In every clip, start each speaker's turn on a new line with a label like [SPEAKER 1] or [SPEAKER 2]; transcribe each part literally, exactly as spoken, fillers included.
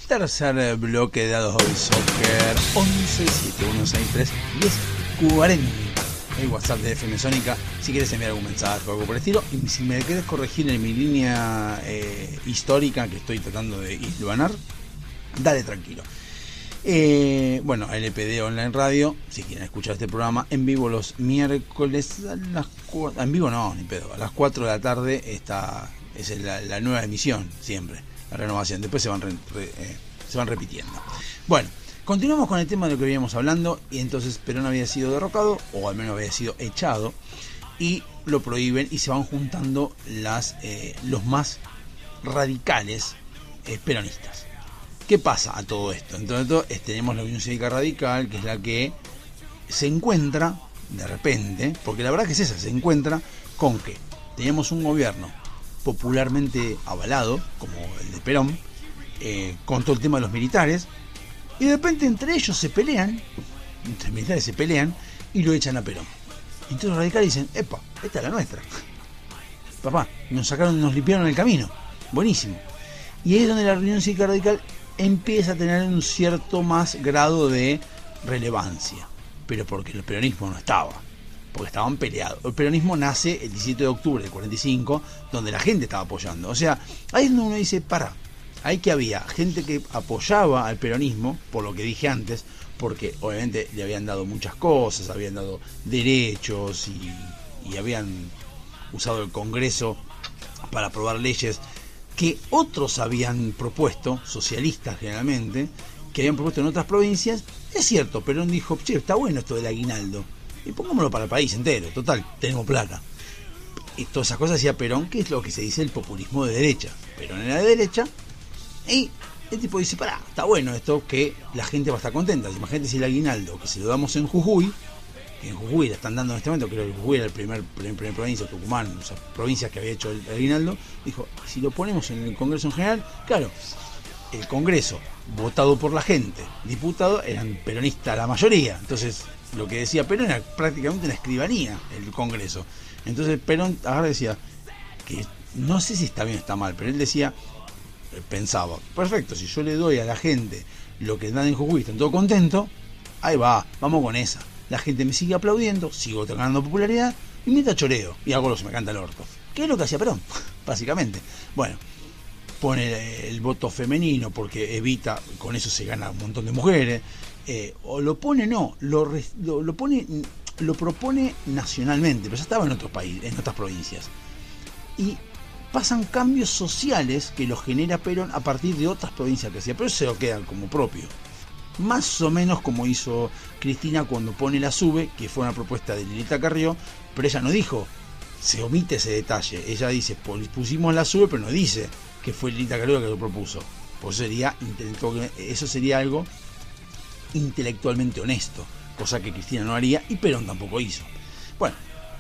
[SPEAKER 1] tercer bloque de Dados Hoy Soccer. Once siete uno seis tres diez cuarenta, el WhatsApp de F M Sónica, si quieres enviar algún mensaje o algo por el estilo. Y si me quieres corregir en mi línea eh, histórica que estoy tratando de hilvanar, dale tranquilo. Eh, bueno, L P D Online Radio, si quieren escuchar este programa en vivo los miércoles a las cuatro, en vivo no, ni pedo, a las cuatro de la tarde está, es la, la nueva emisión, siempre, la renovación, después se van, re, re, eh, se van repitiendo. Bueno, continuamos con el tema de lo que veníamos hablando, y entonces Perón había sido derrocado, o al menos había sido echado, y lo prohíben y se van juntando las, eh, los más radicales eh, peronistas. ¿Qué pasa a todo esto? Entonces tenemos la Unión Cívica Radical, que es la que se encuentra, de repente, porque la verdad que es esa, se encuentra con que teníamos un gobierno popularmente avalado, como el de Perón, eh, con todo el tema de los militares, y de repente entre ellos se pelean, entre militares se pelean, y lo echan a Perón. Entonces los radicales dicen, epa, esta es la nuestra. Papá, nos sacaron, nos limpiaron el camino. Buenísimo. Y ahí es donde la Unión Cívica Radical empieza a tener un cierto más grado de relevancia, pero porque el peronismo no estaba, porque estaban peleados. El peronismo nace el diecisiete de octubre del cuarenta y cinco, donde la gente estaba apoyando. O sea, ahí es donde uno dice, para, ahí que había gente que apoyaba al peronismo, por lo que dije antes, porque obviamente le habían dado muchas cosas, habían dado derechos y, y habían usado el Congreso para aprobar leyes que otros habían propuesto, socialistas generalmente, que habían propuesto en otras provincias. Es cierto, Perón dijo, che, está bueno esto del aguinaldo, y pongámoslo para el país entero, total, tenemos plata. Y todas esas cosas hacía Perón, que es lo que se dice el populismo de derecha. Perón era de derecha, y el tipo dice, pará, está bueno esto, que la gente va a estar contenta. Imagínate si el aguinaldo, que se lo damos en Jujuy, que en Jujuy la están dando en este momento, creo que Jujuy era el primer, primer, primer provincia, Tucumán, o sea, provincias que había hecho el, el aguinaldo, dijo, si lo ponemos en el Congreso en general, claro, el Congreso, votado por la gente, diputados, eran peronistas la mayoría, entonces lo que decía Perón era prácticamente una escribanía el Congreso. Entonces Perón ahora decía, que no sé si está bien o está mal, pero él decía, pensaba, perfecto, si yo le doy a la gente lo que dan en Jujuy, están todos contentos, ahí va, vamos con esa. La gente me sigue aplaudiendo, sigo ganando popularidad, y mientras choreo, y hago lo que me canta el orto. ¿Qué es lo que hacía Perón? Básicamente. Bueno, pone el voto femenino porque evita, con eso se gana un montón de mujeres, eh, o lo pone, no, lo, lo, lo pone, lo propone nacionalmente, pero ya estaba en otros países, en otras provincias. Y pasan cambios sociales que los genera Perón a partir de otras provincias que hacía, pero eso se lo quedan como propio. Más o menos como hizo Cristina cuando pone la SUBE, que fue una propuesta de Lilita Carrió, pero ella no dijo, se omite ese detalle, ella dice, pusimos la SUBE, pero no dice que fue Lilita Carrió la que lo propuso. Pues sería, eso sería algo intelectualmente honesto, cosa que Cristina no haría y Perón tampoco hizo. Bueno,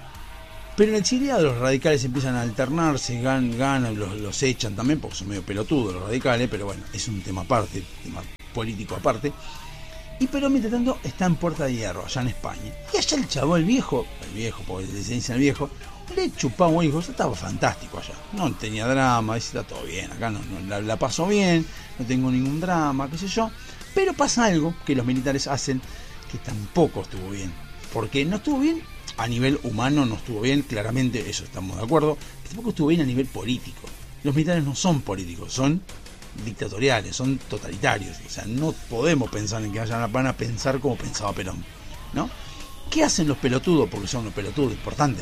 [SPEAKER 1] pero en el exiliado los radicales empiezan a alternarse, ganan, ganan los, los echan también, porque son medio pelotudos los radicales, pero bueno, es un tema aparte, tema político aparte. Y Perón, mientras tanto, está en Puerta de Hierro, allá en España. Y allá el chavo, el viejo, el viejo, porque le dicen el viejo, le chupaba un hijo, estaba fantástico allá. No tenía drama, dice, está todo bien, acá no, no la, la paso bien, no tengo ningún drama, qué sé yo. Pero pasa algo que los militares hacen que tampoco estuvo bien. Porque no estuvo bien a nivel humano, no estuvo bien, claramente, eso estamos de acuerdo, pero tampoco estuvo bien a nivel político. Los militares no son políticos, son dictatoriales, son totalitarios, o sea, no podemos pensar en que vayan van a pensar como pensaba Perón, ¿no? ¿Qué hacen los pelotudos? Porque son los pelotudos, importante.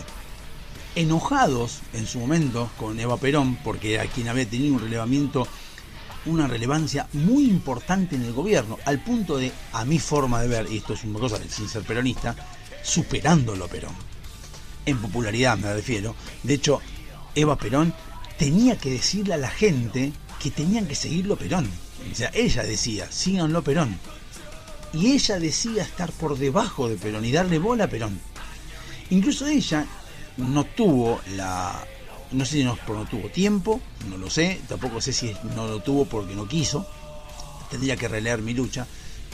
[SPEAKER 1] Enojados en su momento con Eva Perón, porque era quien había tenido un relevamiento, una relevancia muy importante en el gobierno, al punto de, a mi forma de ver, y esto es una cosa sin ser peronista, superándolo a Perón. En popularidad me refiero. De hecho, Eva Perón tenía que decirle a la gente que tenían que seguirlo Perón. O sea, ella decía, síganlo Perón. Y ella decía estar por debajo de Perón y darle bola a Perón. Incluso ella no tuvo la... No sé si no, no tuvo tiempo, no lo sé. Tampoco sé si no lo tuvo porque no quiso. Tendría que releer Mi Lucha.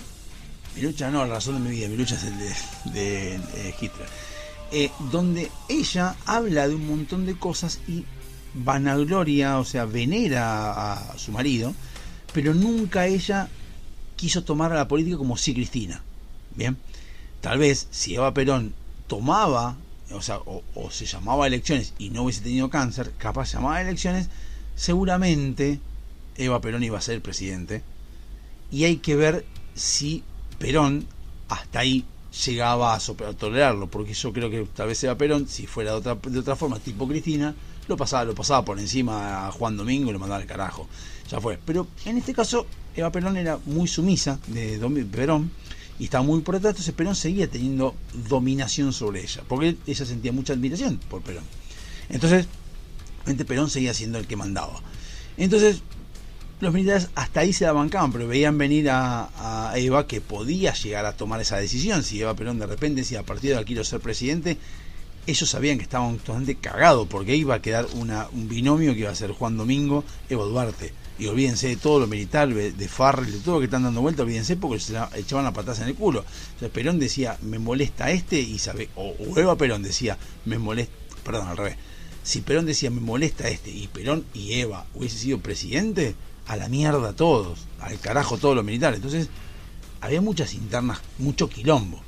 [SPEAKER 1] Mi Lucha no, La razón de mi vida. Mi Lucha es el de, de, de Hitler. Eh, donde ella habla de un montón de cosas y vanagloria, o sea, venera a su marido, pero nunca ella quiso tomar a la política como si Cristina. Bien, tal vez si Eva Perón tomaba, o sea, o, o se llamaba a elecciones y no hubiese tenido cáncer, capaz llamaba a elecciones, seguramente Eva Perón iba a ser presidente. Y hay que ver si Perón hasta ahí llegaba a, a tolerarlo, porque yo creo que tal vez Eva Perón, si fuera de otra, de otra forma, tipo Cristina, lo pasaba, lo pasaba por encima a Juan Domingo y lo mandaba al carajo. Ya fue. Pero en este caso, Eva Perón era muy sumisa de Perón y estaba muy por detrás, entonces Perón seguía teniendo dominación sobre ella, porque ella sentía mucha admiración por Perón. Entonces, Perón seguía siendo el que mandaba. Entonces, los militares hasta ahí se la bancaban, pero veían venir a, a Eva, que podía llegar a tomar esa decisión. Si Eva Perón de repente decía, a partir de ahora quiero ser presidente, ellos sabían que estaban totalmente cagados, porque iba a quedar una, un binomio que iba a ser Juan Domingo, Evo Duarte. Y olvídense de todo lo militar, de, de Farrell, de todo lo que están dando vuelta, olvídense, porque se la, echaban la patada en el culo. Entonces Perón decía, me molesta este, y sabe, o, o Eva Perón decía, me molesta, perdón, al revés. Si Perón decía, me molesta este, y Perón y Eva hubiese sido presidente, a la mierda todos, al carajo todos los militares. Entonces había muchas internas, mucho quilombo.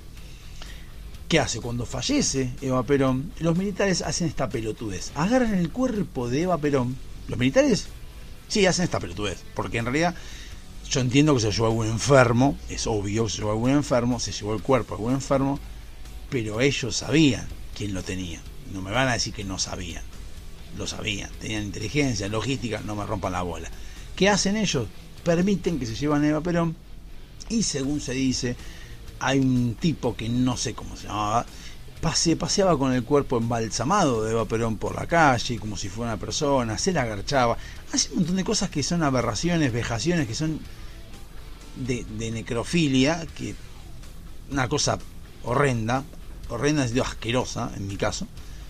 [SPEAKER 1] ¿Qué hace? Cuando fallece Eva Perón, los militares hacen esta pelotudez, agarran el cuerpo de Eva Perón. Los militares sí hacen esta pelotudez, porque en realidad yo entiendo que se llevó a algún enfermo, es obvio que se llevó a algún enfermo, se llevó el cuerpo a algún enfermo, pero ellos sabían quién lo tenía. No me van a decir que no sabían, lo sabían, tenían inteligencia, logística, no me rompan la bola. ¿Qué hacen ellos? Permiten que se llevan a Eva Perón, y según se dice, hay un tipo que no sé cómo se llamaba, pase, paseaba con el cuerpo embalsamado de Eva Perón por la calle, como si fuera una persona, se la agarchaba, hace un montón de cosas que son aberraciones, vejaciones, que son de, de necrofilia, que una cosa horrenda, horrenda, es asquerosa en mi caso.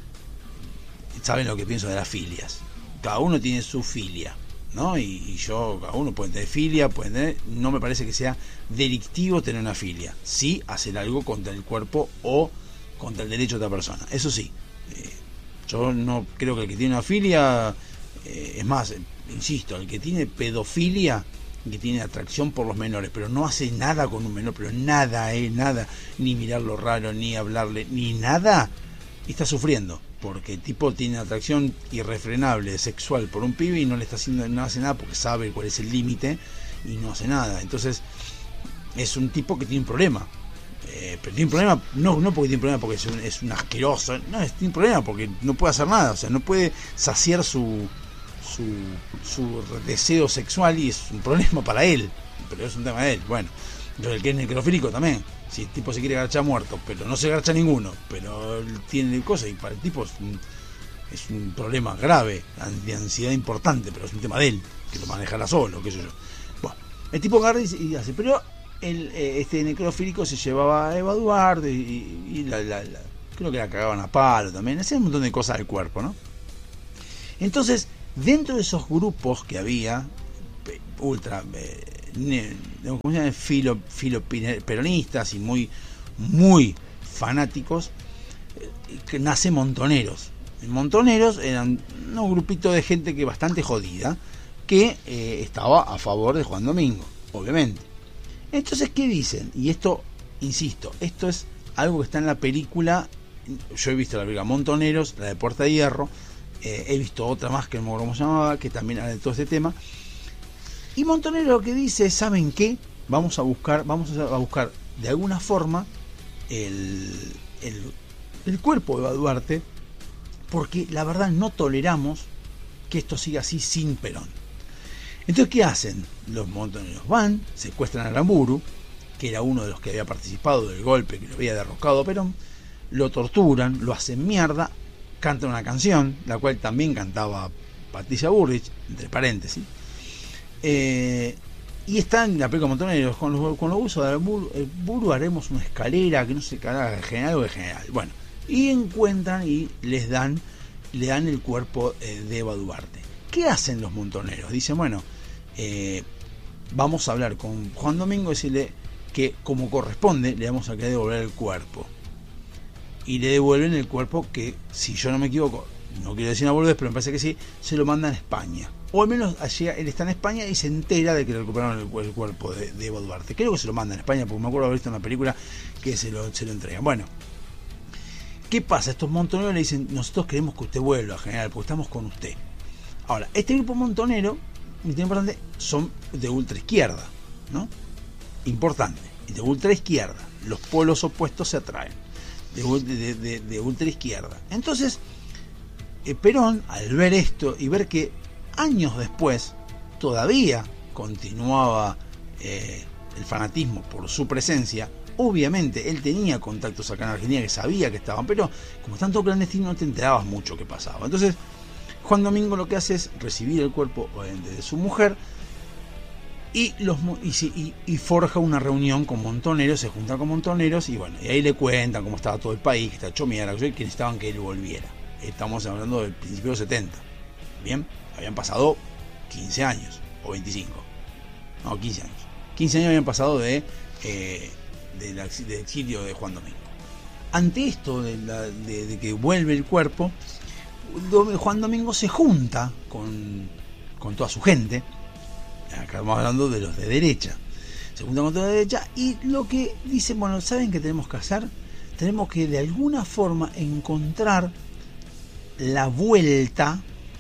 [SPEAKER 1] Saben lo que pienso de las filias, cada uno tiene su filia, ¿no? Y, y yo, cada uno puede tener filia, puede tener, no me parece que sea delictivo tener una filia, sí hacer algo contra el cuerpo o contra el derecho de otra persona, eso sí. Eh, yo no creo que el que tiene una filia, eh, es más, eh, insisto, el que tiene pedofilia, que tiene atracción por los menores, pero no hace nada con un menor, pero nada, eh, nada, ni mirarlo raro, ni hablarle, ni nada, está sufriendo. Porque el tipo tiene atracción irrefrenable sexual por un pibe y no le está haciendo, no hace nada porque sabe cuál es el límite y no hace nada. Entonces es un tipo que tiene un problema, eh, pero tiene un problema no, no porque tiene un problema porque es un, es un asqueroso, no, es, tiene un problema porque no puede hacer nada, o sea, no puede saciar su, su, su deseo sexual, y es un problema para él, pero es un tema de él. Bueno, entonces el que es necrofílico también, si el tipo se quiere agachar muerto, pero no se agacha ninguno, pero tiene cosas, y para el tipo es un, es un problema grave, de ansiedad importante, pero es un tema de él, que lo manejará solo, qué sé yo. Bueno, el tipo agarra y hace, pero el, este necrofílico se llevaba a Eva Duarte y, y la, la, la, creo que la cagaban a palo también, hacían un montón de cosas del cuerpo, ¿no? Entonces, dentro de esos grupos que había, ultra... Eh, ¿cómo se llama? Filo, filo peronistas y muy muy fanáticos, que nace Montoneros. Montoneros eran un grupito de gente que bastante jodida, que eh, estaba a favor de Juan Domingo, obviamente. Entonces, ¿qué dicen? Y esto, insisto, esto es algo que está en la película. Yo he visto la película Montoneros, la de Puerta de Hierro, eh, he visto otra más que no me acuerdo cómo se llamaba, que también habla de todo este tema. Y Montonero lo que dice, ¿saben qué? Vamos a buscar, vamos a buscar de alguna forma el, el, el cuerpo de Eva Duarte, porque la verdad no toleramos que esto siga así sin Perón. Entonces, ¿qué hacen? Los montoneros van, secuestran a Aramburu, que era uno de los que había participado del golpe que lo había derrocado a Perón, lo torturan, lo hacen mierda, cantan una canción, la cual también cantaba Patricia Bullrich, entre paréntesis. Eh, y están en la película Montoneros con los, con los usos de Aramburu, el Buru haremos una escalera que no sé qué, general o de general. Bueno, y encuentran y les dan, le dan el cuerpo eh, de Eva Duarte. ¿Qué hacen los montoneros? Dicen, bueno, eh, vamos a hablar con Juan Domingo y decirle que como corresponde le vamos a querer devolver el cuerpo. Y le devuelven el cuerpo que, si yo no me equivoco, no quiero decir una boludez, pero me parece que sí, se lo mandan a España. o al menos allí él está en España y se entera de que le recuperaron el, el cuerpo de, de Evo Duarte. Creo que se lo mandan a España, porque me acuerdo haber visto una película que se lo, se lo entregan. Bueno, ¿qué pasa? Estos montoneros le dicen, nosotros queremos que usted vuelva, general, porque estamos con usted. Ahora, este grupo montonero, muy importante, son de ultra izquierda, ¿no? Importante, de ultra izquierda. Los polos opuestos se atraen, de, de, de, de ultra izquierda. Entonces, eh, Perón, al ver esto y ver que años después todavía continuaba eh, el fanatismo por su presencia, obviamente él tenía contactos acá en Argentina que sabía que estaban, pero como tanto clandestino no te enterabas mucho qué pasaba. Entonces Juan Domingo lo que hace es recibir el cuerpo de su mujer y, los, y, y, y forja una reunión con montoneros, se junta con montoneros y bueno, y ahí le cuentan cómo estaba todo el país, que está hecho mierda, que necesitaban que él volviera. Estamos hablando del principio de los setenta. Bien, habían pasado quince años o veinticinco, no, quince años. quince años habían pasado de, eh, de la, del exilio de Juan Domingo. Ante esto de, la, de, de que vuelve el cuerpo, Juan Domingo se junta con, con toda su gente. Acá estamos hablando de los de derecha. Se junta con toda la derecha y lo que dicen, bueno, ¿saben qué tenemos que hacer? Tenemos que de alguna forma encontrar la vuelta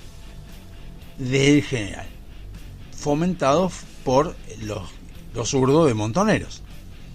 [SPEAKER 1] del general, fomentado por los, los zurdos de montoneros.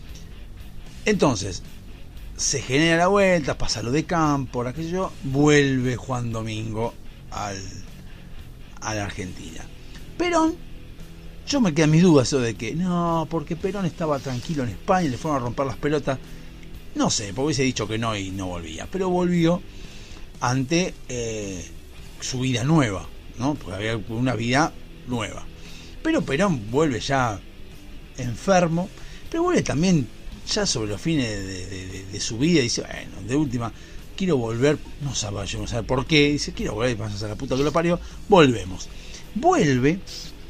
[SPEAKER 1] Entonces se genera la vuelta, pasa lo de Campo, aquello, vuelve Juan Domingo al, a la Argentina. Perón, yo me quedan mis dudas eso de que no, porque Perón estaba tranquilo en España y le fueron a romper las pelotas. No sé, porque hubiese dicho que no y no volvía, pero volvió ante eh, su vida nueva, ¿no? Porque había una vida nueva. Pero Perón vuelve ya enfermo, pero vuelve también ya sobre los fines de, de, de, de su vida. Dice, bueno, de última, quiero volver, no sabe, yo no sé por qué. Dice, quiero volver, vas a la puta que lo parió. Volvemos. Vuelve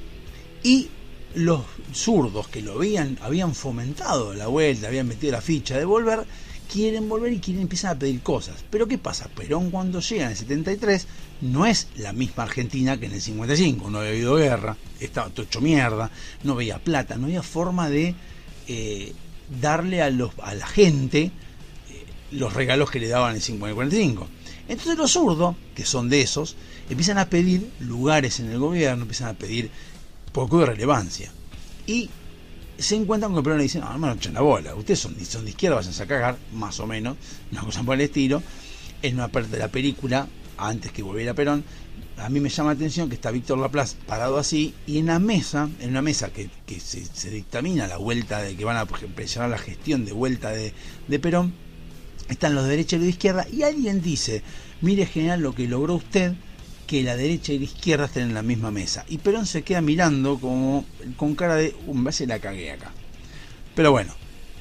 [SPEAKER 1] y los zurdos que lo habían, habían fomentado la vuelta, habían metido la ficha de volver, quieren volver y quieren empezar a pedir cosas. Pero ¿qué pasa? Perón cuando llega en el setenta y tres no es la misma Argentina que en el cincuenta y cinco, no había habido guerra, estaba todo hecho mierda, no había plata, no había forma de eh, darle a, los, a la gente eh, los regalos que le daban en el cincuenta y cuarenta y cinco. Entonces los zurdos, que son de esos, empiezan a pedir lugares en el gobierno, empiezan a pedir poco de relevancia. Y se encuentran con Perón y le dicen, no, hermano, echen la bola, ustedes son, son de izquierda, vayan a cagar, más o menos, una cosa por el estilo. En una parte de la película, antes que volviera Perón, a mí me llama la atención que está Víctor Laplace parado así, y en la mesa, en una mesa que, que se, se dictamina la vuelta, de que van a presionar la gestión de vuelta de, de Perón, están los de derecha y los de izquierda, y alguien dice, mire general lo que logró usted, que la derecha y la izquierda estén en la misma mesa. Y Perón se queda mirando como con cara de, un uh, se la cagué acá. Pero bueno,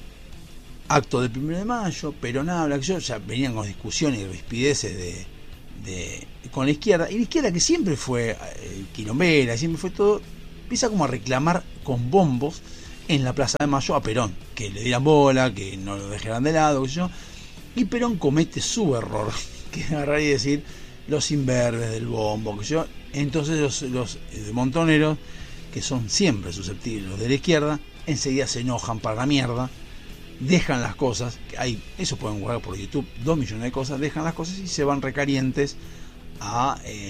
[SPEAKER 1] acto del primero de mayo, Perón habla, que yo ya venían con discusiones y rispideces de, de, con la izquierda, y la izquierda que siempre fue eh, quilombera, siempre fue todo, empieza como a reclamar con bombos en la Plaza de Mayo a Perón, que le dieran bola, que no lo dejaran de lado, que yo, y Perón comete su error, que es agarrar y decir, los imberbes del bombo, que yo, entonces los, los eh, montoneros, que son siempre susceptibles, los de la izquierda, enseguida se enojan para la mierda, dejan las cosas, que hay, eso pueden jugar por YouTube, dos millones de cosas, dejan las cosas y se van recalientes a eh,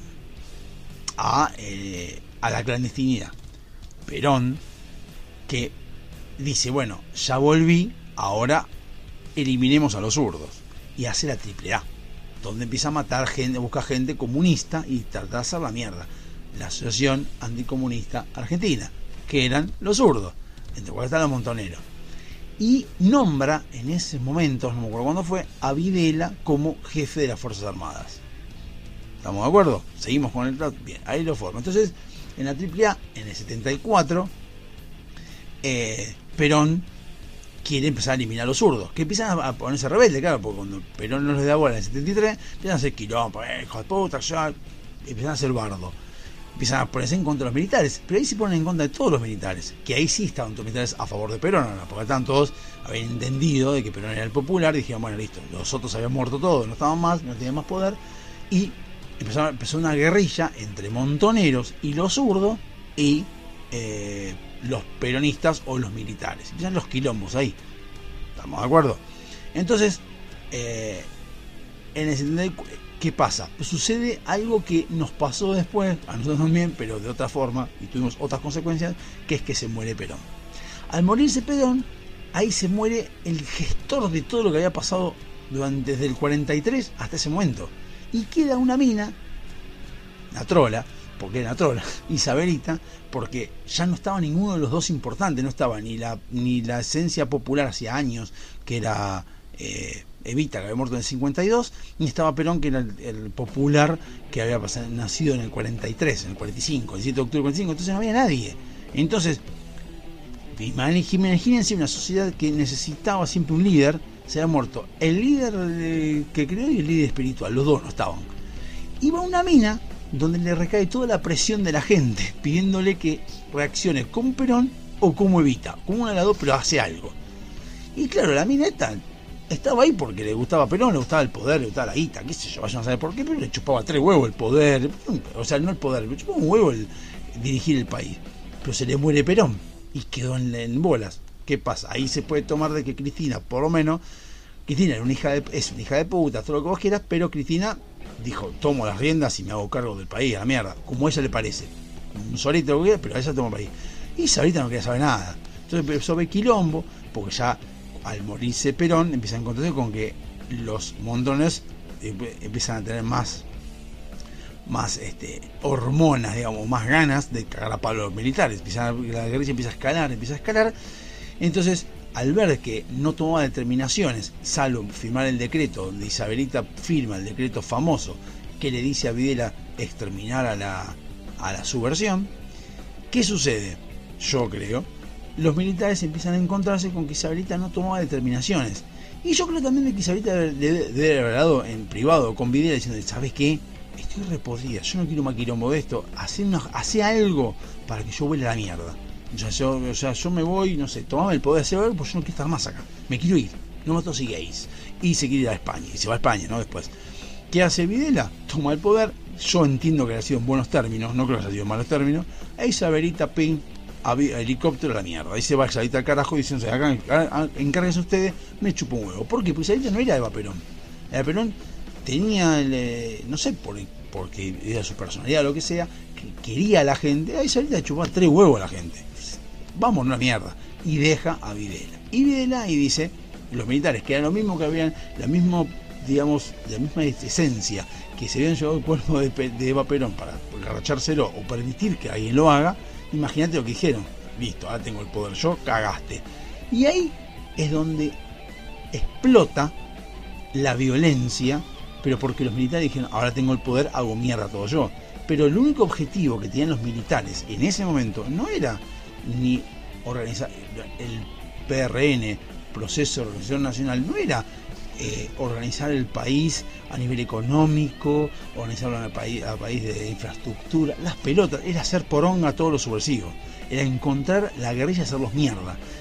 [SPEAKER 1] a, eh, a la clandestinidad. Perón, que dice, bueno, ya volví, ahora eliminemos a los zurdos, y hace la triple A, donde empieza a matar gente, busca gente comunista y trata de hacer la mierda. La Asociación Anticomunista Argentina, que eran los zurdos, entre cuales están los montoneros. Y nombra en ese momento, no me acuerdo cuándo fue, a Videla como jefe de las Fuerzas Armadas. ¿Estamos de acuerdo? Seguimos con el trato. Bien, ahí lo forma. Entonces, en la triple A, en el setenta y cuatro, eh, Perón quiere empezar a eliminar a los zurdos, que empiezan a ponerse rebeldes, claro, porque cuando Perón no les da bola en el setenta y tres, empiezan a hacer quilombo, eh, hijo de puta, ya, empiezan a hacer bardo, empiezan a ponerse en contra de los militares, pero ahí se ponen en contra de todos los militares, que ahí sí estaban todos los militares a favor de Perón, ¿no? Porque estaban todos, habían entendido de que Perón era el popular, y dijeron, bueno, listo, los otros habían muerto todos, no estaban más, no tenían más poder, y empezó, empezó una guerrilla entre montoneros y los zurdos y eh, los peronistas o los militares. Empiezan los quilombos ahí. ¿Estamos de acuerdo? Entonces, eh, en el setenta y cuatro, ¿qué pasa? Pues sucede algo que nos pasó después, a nosotros también, pero de otra forma, y tuvimos otras consecuencias, que es que se muere Perón. Al morirse Perón, ahí se muere el gestor de todo lo que había pasado durante, desde el cuarenta y tres hasta ese momento. Y queda una mina, una trola, porque era una trola, Isabelita, porque ya no estaba ninguno de los dos importantes, no estaba ni la, ni la esencia popular hacía años, que era eh, Evita, que había muerto en el cincuenta y dos, ni estaba Perón, que era el, el popular, que había pasado, nacido en el cuarenta y tres, en el cuarenta y cinco, el siete de octubre del cuarenta y cinco, entonces no había nadie. Entonces, imagínense una sociedad que necesitaba siempre un líder, se había muerto el líder eh, que creó y el líder espiritual, los dos no estaban. Iba a una mina donde le recae toda la presión de la gente, pidiéndole que reaccione como Perón o como Evita, como una de las dos, pero hace algo. Y claro, la mina esta estaba ahí porque le gustaba Perón, le gustaba el poder, le gustaba la guita, qué sé yo, vayan a saber por qué, pero le chupaba tres huevos el poder, o sea, no el poder, le chupaba un huevo el dirigir el país. Pero se le muere Perón y quedó en, en bolas. ¿Qué pasa? Ahí se puede tomar de que Cristina, por lo menos, Cristina era una hija de, es una hija de puta, todo lo que vos quieras, pero Cristina dijo, tomo las riendas y me hago cargo del país, a la mierda, como a ella le parece. Un solito, pero a ella toma el país. Y Sabrita no quería saber nada. Entonces empezó a ver quilombo, porque ya al morirse Perón empiezan a encontrarse con que los montones empiezan a tener más más este, hormonas, digamos, más ganas de cagar a palo a los militares. Empiezan a, la guerrilla empieza a escalar, empieza a escalar. Entonces, al ver que no tomaba determinaciones, salvo firmar el decreto, donde Isabelita firma el decreto famoso que le dice a Videla exterminar a la, a la subversión, ¿qué sucede? Yo creo, los militares empiezan a encontrarse con que Isabelita no tomaba determinaciones. Y yo creo también de que Isabelita debe, debe haber hablado en privado con Videla diciendo, ¿sabes qué? Estoy repodrida, yo no quiero más quilombo de esto, hace, una, hace algo para que yo vuele a la mierda. O sea, yo, o sea, yo me voy, no sé, tomame el poder de hacer algo, pues yo no quiero estar más acá, me quiero ir, no me gays. Y se quiere ir a España, y se va a España, ¿no? Después, ¿qué hace Videla? Toma el poder, yo entiendo que ha sido en buenos términos, no creo que haya sido en malos términos, e Isabelita, ping, helicóptero a la mierda, ahí se va Isabelita al carajo diciendo, acá encárguense ustedes, me chupo un huevo. ¿Por qué? Porque Isabelita no era Eva Perón, Eva Perón tenía, el, no sé, por, porque era su personalidad o lo que sea, que quería a la gente, ahí Isabelita le chupaba tres huevos a la gente, vamos, una mierda, y deja a Videla. Y Videla y dice, los militares, que era lo mismo que habían, la misma, digamos, la misma esencia, que se habían llevado el cuerpo de, de Eva Perón para agarrachárselo o permitir que alguien lo haga, imagínate lo que dijeron, listo, ahora tengo el poder yo, cagaste. Y ahí es donde explota la violencia, pero porque los militares dijeron, ahora tengo el poder, hago mierda todo yo. Pero el único objetivo que tenían los militares en ese momento no era ni organizar el P R N, Proceso de Organización Nacional, no era eh, organizar el país a nivel económico, organizarlo al país, a país de infraestructura, las pelotas, era hacer poronga a todos los subversivos, era encontrar la guerrilla y hacerlos mierda.